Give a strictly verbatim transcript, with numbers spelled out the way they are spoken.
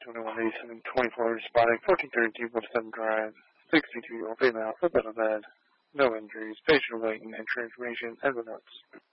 twenty-one eighty-seven twenty-four responding, fourteen thirty-two Woodson Drive, sixty-two year old female, foot on bed, no injuries, patient waiting, entry information, and the notes.